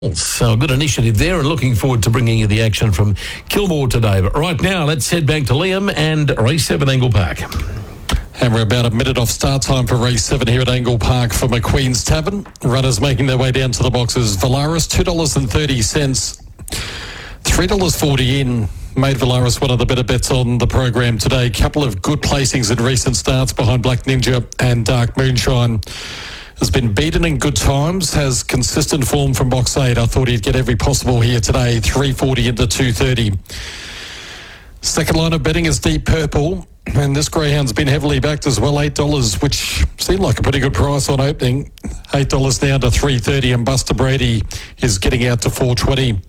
So good initiative there, and looking forward to bringing you the action from Kilmore today. But right now, let's head back to Liam and race 7 Angle Park. And we're about a minute off start time for race 7 here at Angle Park for McQueen's Tavern. Runners making their way down to the boxes. Valaris, $2.30. $3.40 in. Made Valaris one of the better bets on the program today. Couple of good placings in recent starts behind Black Ninja and Dark Moonshine. Has been beaten in good times, has consistent form from box 8. I thought he'd get every possible here today, $3.40 into $2.30. Second line of betting is Deep Purple, and this greyhound's been heavily backed as well, $8, which seemed like a pretty good price on opening. $8 down to $3.30, and Buster Brady is getting out to $4.20.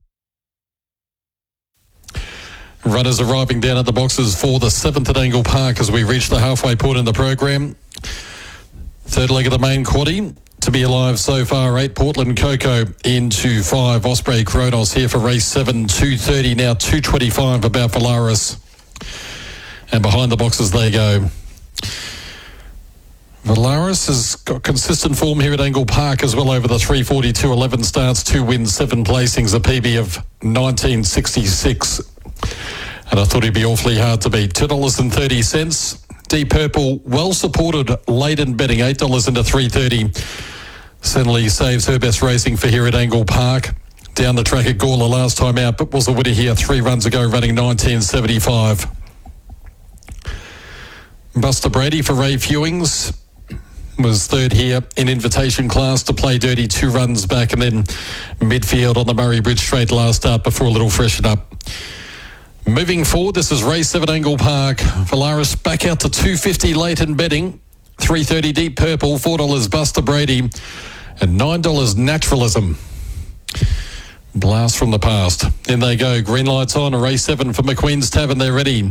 Runners arriving down at the boxes for the 7th at Angle Park as we reach the halfway point in the program. Third leg of the main quaddie to be alive so far. 8 Portland Coco into 5 Osprey Kronos here for race 7. $2.30 now, $2.25 about Valaris. And behind the boxes they go. Valaris has got consistent form here at Angle Park as well over the 3:42. 11 starts, 2 wins, 7 placings, a PB of 1966. And I thought he'd be awfully hard to beat. $2.30. Deep Purple, well supported, late in betting, $8 into $3.30. Senley saves her best racing for here at Angle Park. Down the track at Gawler last time out, but was a winner here 3 runs ago, running 19.75. Buster Brady for Ray Fewings was third here in invitation class to Play Dirty, 2 runs back, and then midfield on the Murray Bridge straight last start before a little freshen up. Moving forwad, this is race 7 Angle Park. Valaris back out to $2.50 late in betting. $3.30 Deep Purple, $4 Buster Brady, and $9 Naturalism. Blast from the past. In they go. Green lights on. Race 7 for McQueen's Tavern. They're ready.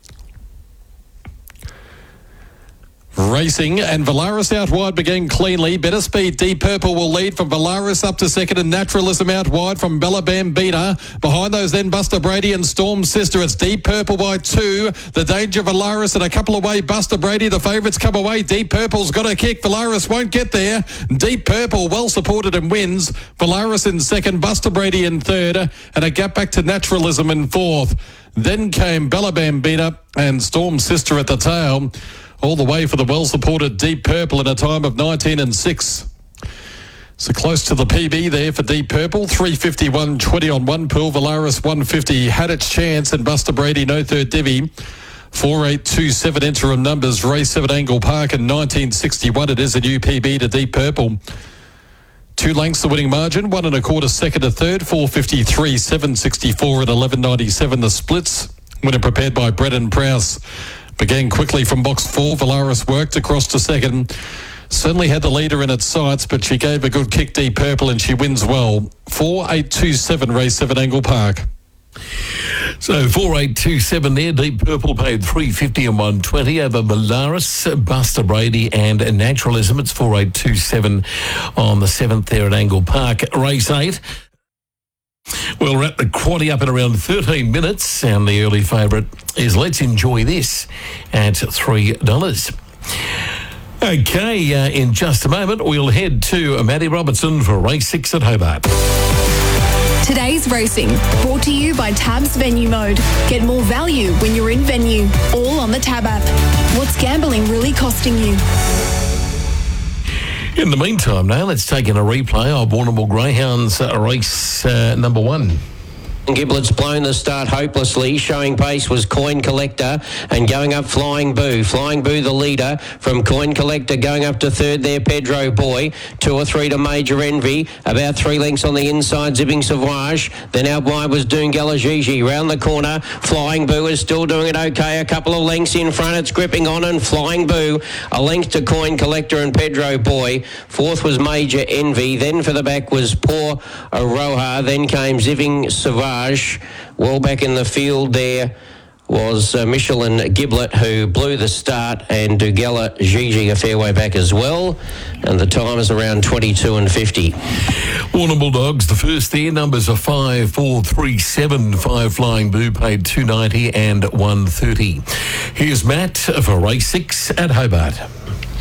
Racing, and Valaris out wide began cleanly. Better speed. Deep Purple will lead from Valaris up to second, and Naturalism out wide from Bella Bambina. Behind those then Buster Brady and Storm Sister. It's Deep Purple by 2. The danger Valaris and a couple away. Buster Brady, the favourites come away. Deep Purple's got a kick. Valaris won't get there. Deep Purple well supported and wins. Valaris in second, Buster Brady in third, and a gap back to Naturalism in fourth. Then came Bella Bambina and Storm Sister at the tail. All the way for the well-supported Deep Purple in a time of 19.6. So close to the PB there for Deep Purple. 351.20 on one pool. Valaris 150 had its chance, and Buster Brady no third divvy. 4827 interim numbers. Race 7 Angle Park in 1961. It is a new PB to Deep Purple. 2 lengths the winning margin. 1 1/4 second to third. 453, 764 and 1197 the splits. Winner prepared by Brendan Prowse. Began quickly from box 4. Valaris worked across to second. Certainly had the leader in its sights, but she gave a good kick, Deep Purple, and she wins well. 4827 race 7 Angle Park. So 4827 there. Deep Purple paid $3.50 and $1.20 over Valaris, Buster Brady and Naturalism. It's 4827 on the 7th there at Angle Park. Race 8. We'll wrap the quaddie up in around 13 minutes, and the early favourite is Let's Enjoy This at $3. Okay, in just a moment, we'll head to Maddie Robertson for race 6 at Hobart. Today's racing, brought to you by Tab's Venue Mode. Get more value when you're in venue, all on the Tab app. What's gambling really costing you? In the meantime, now let's take in a replay of Warrnambool Greyhounds race number 1. Giblet's blown the start hopelessly. Showing pace was Coin Collector, and going up Flying Boo. Flying Boo the leader from Coin Collector. Going up to third there, Pedro Boy. 2 or 3 to Major Envy. About 3 lengths on the inside, Zipping Sauvage. Then out wide was Doongala Gigi. Round the corner, Flying Boo is still doing it okay. A couple of lengths in front. It's gripping on, and Flying Boo a length to Coin Collector and Pedro Boy. Fourth was Major Envy. Then for the back was Poor Aroha. Then came Zipping Sauvage. Well back in the field there was Michelin Giblet, who blew the start, and Doongala Gigi a fair way back as well. And the time is around 22:50. Warrnambool Dogs, the first there, numbers are 5, 4, 3, 7. 5 Flying Boo paid $2.90 and $1.30. Here's Matt for race 6 at Hobart.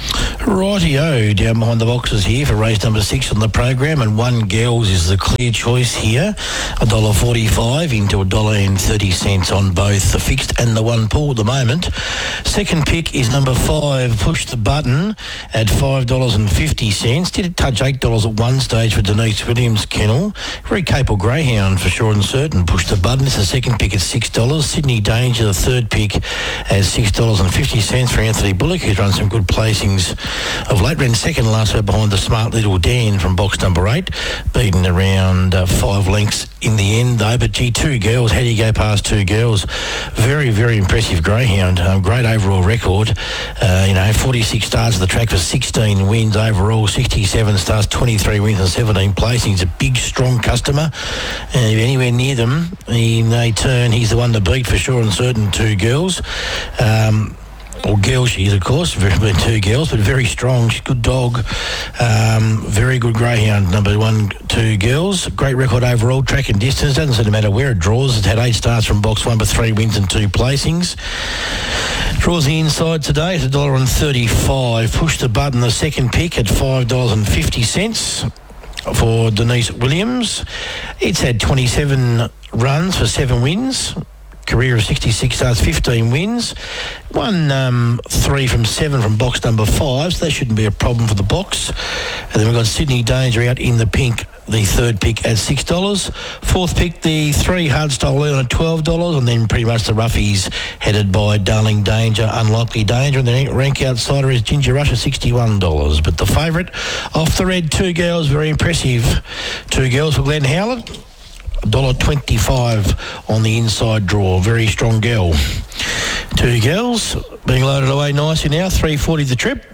Rightio, down behind the boxes here for race number 6 on the program, and One Girls is the clear choice here. $1.45 into $1.30 on both the fixed and the one pool at the moment. Second pick is number 5, Push the Button, at $5.50. Did it touch $8 at one stage for Denise Williams' kennel. Very capable greyhound for sure and certain. Push the Button is the second pick at $6. Sydney Danger, the third pick, at $6.50 for Anthony Bullock, who's run some good placings of late. Ran second last week behind the Smart Little Dan from box number 8, beaten around 5 lengths in the end though. But gee, Two Girls, how do you go past Two Girls? Very, very impressive greyhound. Great overall record. 46 starts at the track for 16 wins overall, 67 starts, 23 wins and 17 placings. A big, strong customer. And if anywhere near them, they turn, he's the one to beat for sure and certain. Two Girls. Or girl she is, of course, Two Girls, but very strong. She's a good dog. Very good greyhound, number 1, Two Girls. Great record overall, track and distance. Doesn't seem to matter where it draws. It's had 8 starts from box 1, but 3 wins and 2 placings. Draws the inside today at $1.35. Push the Button, the second pick, at $5.50 for Denise Williams. It's had 27 runs for 7 wins. Career of 66 starts, 15 wins. Won 3 from 7 from box number 5, so that shouldn't be a problem for the box. And then we've got Sydney Danger out in the pink, the third pick at $6. Fourth pick, the 3 Hardstyle Leon at $12, and then pretty much the roughies headed by Darling Danger, Unlikely Danger, and the rank outsider is Ginger Rush at $61. But the favourite off the red, Two Girls, very impressive. Two Girls for Glenn Howlett. $1.25 on the inside draw. Very strong girl. Two Girls being loaded away nicely now. $3.40 the trip.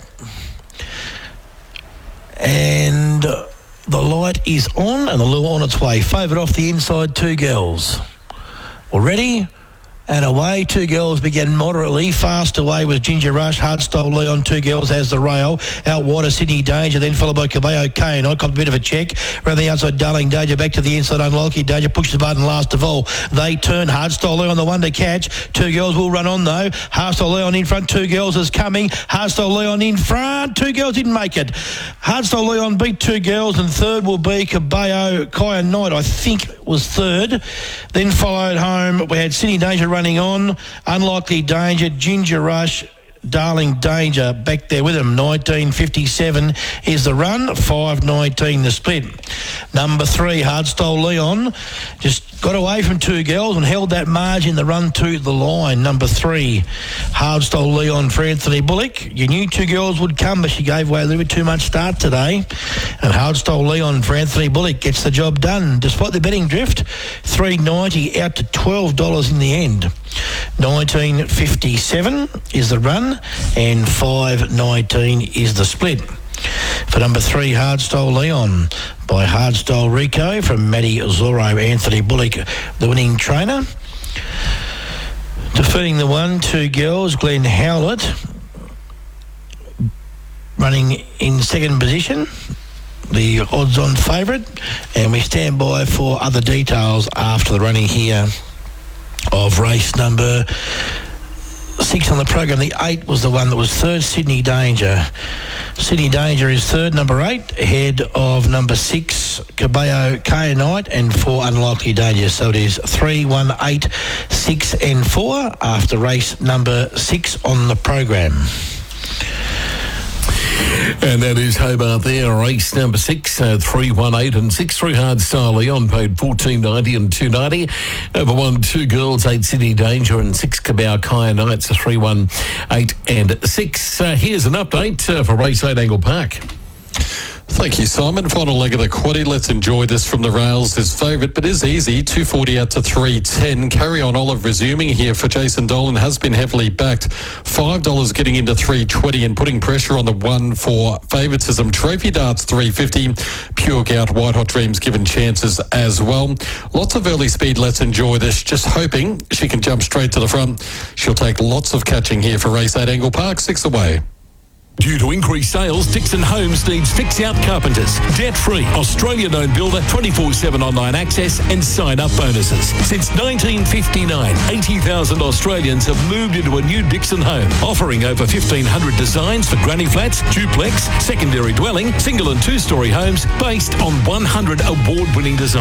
And the light is on and the lure on its way. Favourite off the inside, Two Girls. Already and away. Two Girls began moderately. Fast away with Ginger Rush. Hardstyle Leon. Two Girls has the rail. Out wider, Sydney Danger, then followed by Cabello Kane. I got a bit of a check. Around the outside, Darling Danger. Back to the inside, Unlikely Danger. Push the button last of all. They turn. Hardstyle Leon, the one to catch. Two Girls will run on though. Hardstyle Leon in front. Two Girls is coming. Hardstyle Leon in front. Two Girls didn't make it. Hardstyle Leon beat Two Girls, and third will be Cabello Kaya Knight, I think was third. Then followed home. We had Sydney Danger running on. Unlikely Danger, Ginger Rush, Darling Danger back there with him. 19.57 is the run, 5.19 the split. Number 3, Hardstyle Leon, just got away from Two Girls and held that margin the run to the line. Number 3, Hardstyle Leon for Anthony Bullock. You knew Two Girls would come, but she gave away a little bit too much start today. And Hardstyle Leon for Anthony Bullock gets the job done. Despite the betting drift, $3.90 out to $12 in the end. 19.57 is the run and 5.19 is the split. For number 3, Hardstyle Leon by Hardstyle Rico from Matty Zorro. Anthony Bullock, the winning trainer. Defeating the 1, Two Girls, Glenn Howlett, running in second position, the odds-on favourite. And we stand by for other details after the running here of race number 6 on the program. The 8 was the one that was third, Sydney Danger. Sydney Danger is third, number 8, ahead of number 6, Cabello Kaya Knight, and 4, Unlikely Danger. So it is 3, 1, 8, 6 and 4 after race number 6 on the program. And that is Hobart there, race number 6, 3, 1, 8 and 6. 3 Hardstyle Leon paid $14.90 and $2.90. Over 1, Two Girls, 8 Sydney Danger and 6 Cabello Kaya Knights, 3, 1, 8 and 6. Here's an update for race 8 Angle Park. Thank you, Simon. Final leg of the quaddie. Let's enjoy this from the rails. His favourite, but is easy. 240 out to 310. Carry on Olive resuming here for Jason Dolan. Has been heavily backed. $5 getting into 320 and putting pressure on the 1 for favouritism. Trophy Darts 350. Pure Gout White Hot Dreams given chances as well. Lots of early speed. Let's enjoy this. Just hoping she can jump straight to the front. She'll take lots of catching here for race 8 Angle Park. 6 away. Due to increased sales, Dixon Homes needs fix-out carpenters. Debt-free, Australian-owned builder, 24/7 online access and sign-up bonuses. Since 1959, 80,000 Australians have moved into a new Dixon home, offering over 1,500 designs for granny flats, duplex, secondary dwelling, single and two-storey homes based on 100 award-winning designs.